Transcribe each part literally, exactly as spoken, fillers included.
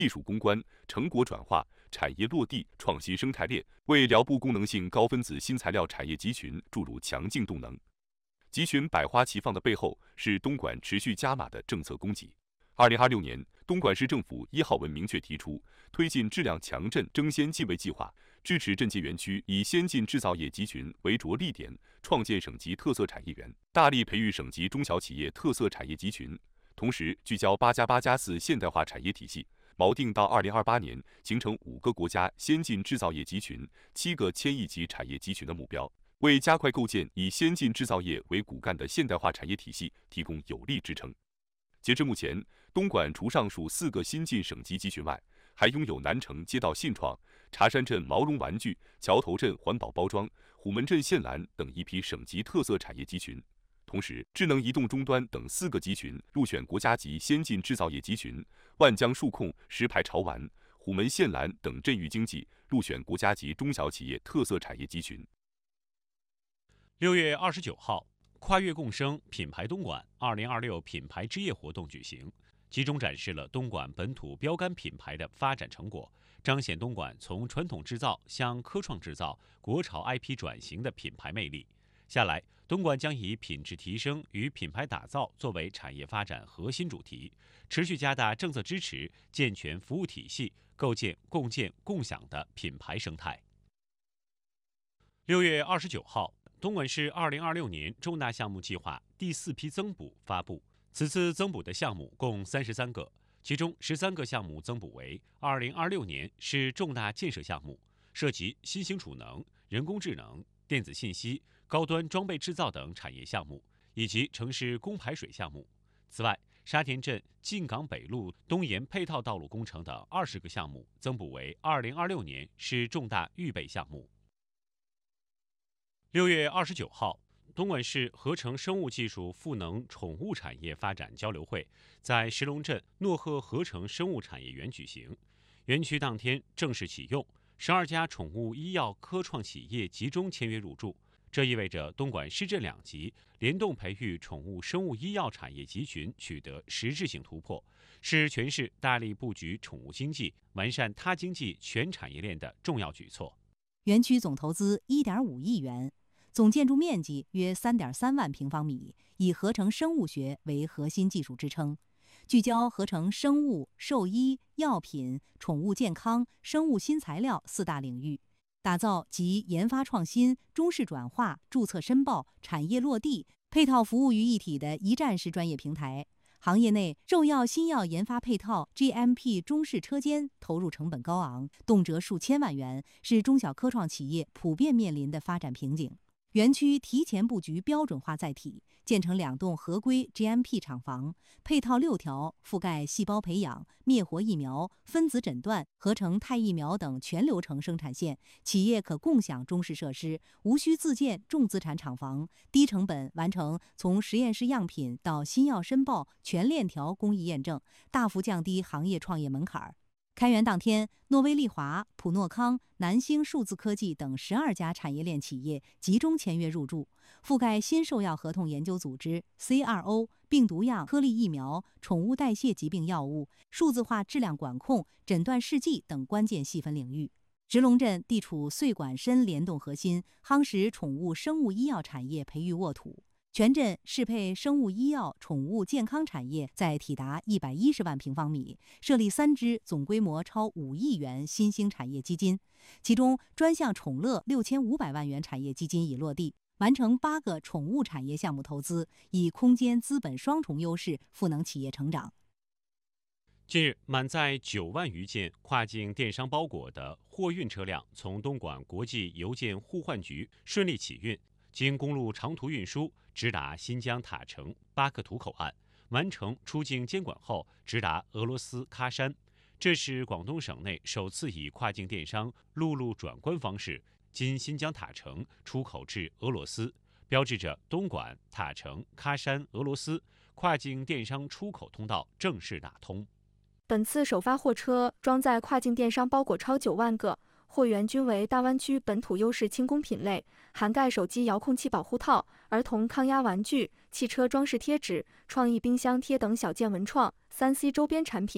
技术攻关、成果转化、产业落地、创新生态链，为辽布功能性高分子新材料产业集群注入强劲动能。集群百花齐放的背后，是东莞持续加码的政策供给。二零二六年，东莞市政府一号文明确提出，推进质量强镇争先进卫计划，支持镇界园区以先进制造业集群为着力点，创建省级特色产业园，大力培育省级中小企业特色产业集群。同时，聚焦八加八加四现代化产业体系，锚定到二零二八年形成五个国家先进制造业集群、七个千亿级产业集群的目标，为加快构建以先进制造业为骨干的现代化产业体系提供有力支撑。截至目前，东莞除上述四个新进省级集群外，还拥有南城街道信创、茶山镇毛绒玩具、桥头镇环保包装、虎门镇线缆等一批省级特色产业集群。同时，智能移动终端等四个集群入选国家级先进制造业集群，万江数控、石牌潮玩、虎门线缆等镇域经济入选国家级中小企业特色产业集群。 六月二十九号，跨越共生品牌东莞二零二六品牌之夜活动举行，集中展示了东莞本土标杆品牌的发展成果，彰显东莞从传统制造向科创制造、国潮 I P 转型的品牌魅力。下来，东莞将以品质提升与品牌打造作为产业发展核心主题，持续加大政策支持，健全服务体系，构建共建共享的品牌生态。六月二十九号，东莞市二零二六年重大项目计划第四批增补发布，此次增补的项目共三十三个，其中十三个项目增补为二零二六年是重大建设项目，涉及新型储能、人工智能、电子信息、高端装备制造等产业项目，以及城市供排水项目。此外，沙田镇进港北路东延配套道路工程等二十个项目增补为二零二六年是重大预备项目。六月二十九号，东莞市合成生物技术赋能宠物产业发展交流会在石龙镇诺鹤合成生物产业园举行。园区当天正式启用，十二家宠物医药科创企业集中签约入驻。这意味着东莞市镇两级联动培育宠物生物医药产业集群取得实质性突破，是全市大力布局宠物经济、完善他经济全产业链的重要举措。 园区总投资一点五亿元，总建筑面积约三点三万平方米，以合成生物学为核心技术支撑，聚焦合成生物、兽医、药品、宠物健康、生物新材料四大领域，打造集研发创新、中式转化、注册申报、产业落地、配套服务于一体的一站式专业平台。行业内兽药新药研发配套 G M P 中式车间投入成本高昂，动辄数千万元，是中小科创企业普遍面临的发展瓶颈。园区提前布局标准化载体，建成两栋合规 G M P 厂房，配套六条覆盖细胞培养、灭活疫苗、分子诊断、合成肽疫苗等全流程生产线，企业可共享中式设施，无需自建重资产厂房，低成本完成从实验室样品到新药申报全链条工艺验证，大幅降低行业创业门槛。开园当天，诺威利华、普诺康、南星数字科技等十二家产业链企业集中签约入驻，覆盖新兽药合同研究组织、C R O、病毒样、颗粒疫苗、宠物代谢疾病药物、数字化质量管控、诊断试剂等关键细分领域。石龙镇地处穗莞深联动核心，夯实宠物生物医药产业培育沃土。全镇适配生物医药、宠物健康产业在体达一百一十万平方米，设立三支总规模超五亿元新兴产业基金，其中专项宠乐六千五百万元产业基金已落地，完成八个宠物产业项目投资，以空间资本双重优势赋能企业成长。 近日，满载九万余件跨境电商包裹的货运车辆从东莞国际邮件互换局顺利起运，经公路长途运输直达新疆塔城巴克图口岸，完成出境监管后直达俄罗斯喀山。这是广东省内首次以跨境电商陆路转关方式经新疆塔城出口至俄罗斯，标志着东莞、塔城、喀山、俄罗斯跨境电商出口通道正式打通。 本次首发货车装载跨境电商包裹超九万个，货源均为大湾区本土优势轻工品类，涵盖手机遥控器保护套、儿童抗压玩具、汽车装饰贴纸、创意冰箱贴等小件文创、三 C 周边产品。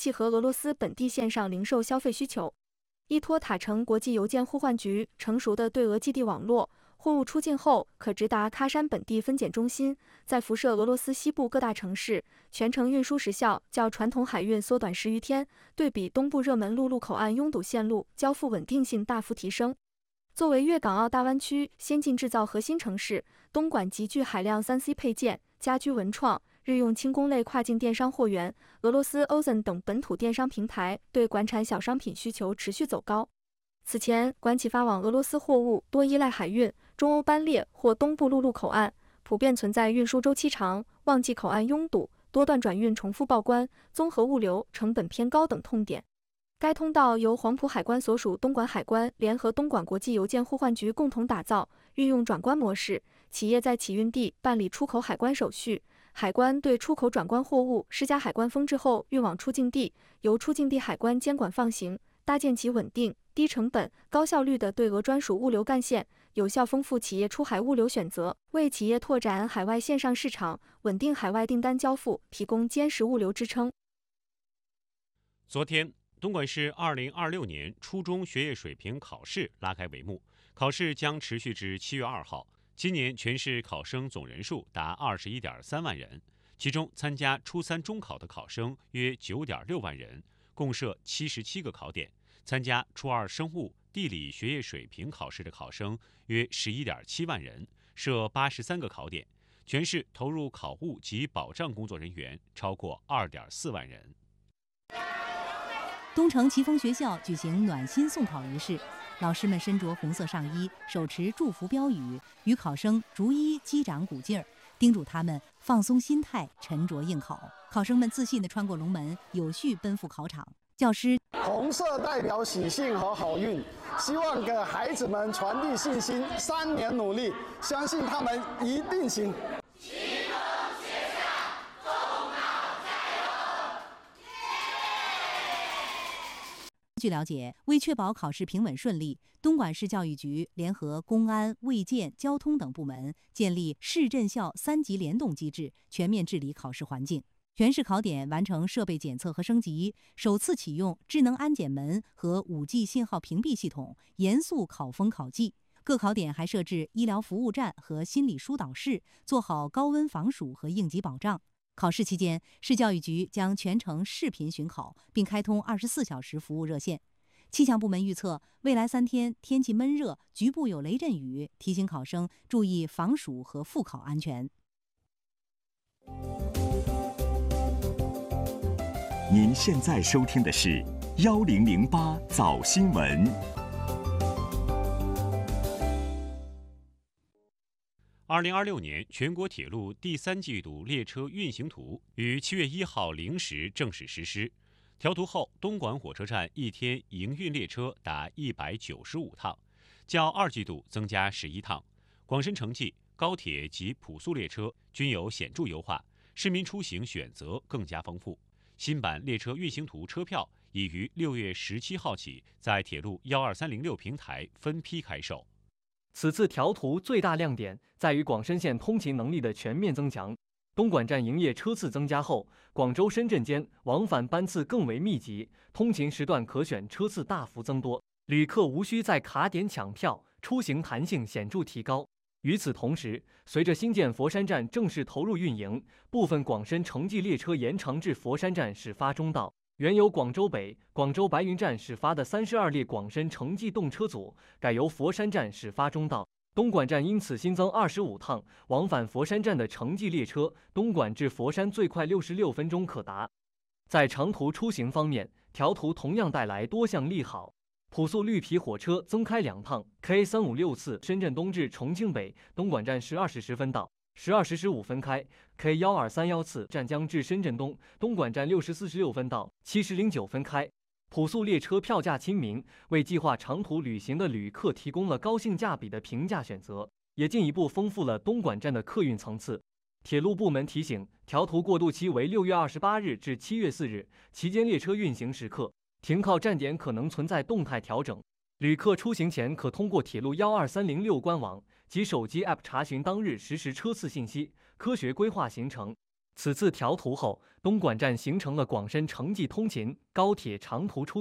契合俄罗斯本地线上零售消费需求。依托塔城国际邮件互换局成熟的对俄寄递网络，货物出境后可直达喀山本地分拣中心，再辐射俄罗斯西部各大城市，全程运输时效较传统海运缩短十余天，对比东部热门陆路口岸拥堵线路，交付稳定性大幅提升。作为粤港澳大湾区先进制造核心城市，东莞集聚海量 三 C 配件、家居文创、日用轻工类跨境电商货源，俄罗斯 O Z N 等本土电商平台对馆产小商品需求持续走高。此前，馆企发往俄罗斯货物多依赖海运、中欧班列或东部陆路口岸，普遍存在运输周期长、旺季口岸拥堵、多段转运重复报关、综合物流成本偏高等痛点。该通道由黄埔海关所属东莞海关联合东莞国际邮件互换局共同打造，运用转关模式，企业在起运地办理出口海关手续，海关对出口转关货物施加海关封制后运往出境地，由出境地海关监管放行，搭建起稳定、低成本、高效率的对俄专属物流干线，有效丰富企业出海物流选择，为企业拓展海外线上市场、稳定海外订单交付提供坚实物流支撑。 昨天，东莞市二零二六年初中学业水平考试拉开帷幕，考试将持续至七月二号。今年全市考生总人数达二十一点三万人，其中参加初三中考的考生约九点六万人，共设七十七个考点；参加初二生物、地理学业水平考试的考生约十一点七万人，设八十三个考点。全市投入考务及保障工作人员超过二点四万人。 东城奇峰学校举行暖心送考仪式，老师们身着红色上衣，手持祝福标语，与考生逐一击掌鼓劲儿，叮嘱他们放松心态，沉着应考。考生们自信地穿过龙门，有序奔赴考场。教师红色代表喜庆和好运，希望给孩子们传递信心。三年努力，相信他们一定行。 据了解，为确保考试平稳顺利，东莞市教育局联合公安、卫健、交通等部门，建立市镇校三级联动机制，全面治理考试环境。全市考点完成设备检测和升级，首次启用智能安检门和 五 G 信号屏蔽系统，严肃考风考纪。各考点还设置医疗服务站和心理疏导室，做好高温防暑和应急保障。考试期间，市教育局将全程视频巡考，并开通二十四小时服务热线。气象部门预测，未来三天天气闷热，局部有雷阵雨，提醒考生注意防暑和复考安全。 您现在收听的是幺零零八早新闻。 二零二六年全国铁路第三季度列车运行图于七月一号零时正式实施。调图后，东莞火车站一天营运列车达一百九十五趟，较二季度增加十一趟。广深城际、高铁及普速列车均有显著优化，市民出行选择更加丰富。新版列车运行图车票已于六月十七号起在铁路幺二三零六平台分批开售。 此次调图最大亮点在于广深线通勤能力的全面增强。东莞站营业车次增加后，广州、深圳间往返班次更为密集，通勤时段可选车次大幅增多，旅客无需在卡点抢票，出行弹性显著提高。与此同时，随着新建佛山站正式投入运营，部分广深城际列车延长至佛山站始发终到。原由广州北、广州白云站始发的三十二列广深城际动车组，改由佛山站始发终到。东莞站因此新增二十五趟往返佛山站的城际列车，东莞至佛山最快六十六分钟可达。在长途出行方面，调图同样带来多项利好。普速绿皮火车增开两趟 K 三五六次深圳东至重庆北，东莞站十二时十分到，十二时十五分开 K 一二三一次湛江至深圳东，东莞站六时四十六分到，七时零九分开。普速列车票价亲民，为计划长途旅行的旅客提供了高性价比的平价选择，也进一步丰富了东莞站的客运层次。铁路部门提醒，调图过渡期为六月二十八日至七月四日，期间列车运行时刻，停靠站点可能存在动态调整。旅客出行前可通过铁路幺二三零六官网及手机 App 查询当日实时车次信息，科学规划行程。 此次调图后，东莞站形成了广深城际通勤高铁长途出